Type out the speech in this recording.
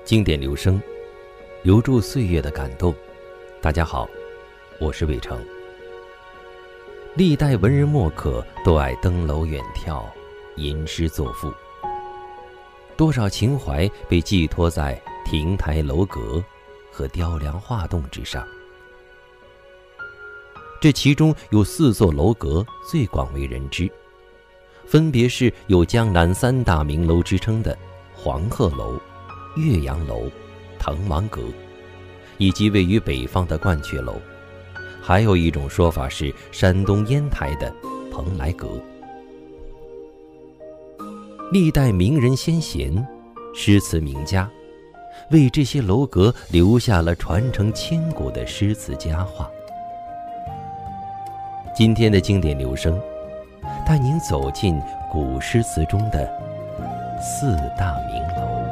经典留声，留住岁月的感动。大家好，我是魏成。历代文人墨客都爱登楼远眺，吟诗作赋，多少情怀被寄托在亭台楼阁和雕梁画栋之上。这其中有4座楼阁最广为人知，分别是有江南3大名楼之称的黄鹤楼、岳阳楼、滕王阁，以及位于北方的鹳雀楼。还有一种说法是山东烟台的蓬莱阁。历代名人先贤、诗词名家为这些楼阁留下了传承千古的诗词佳话。今天的经典留声，带您走进古诗词中的4大名楼。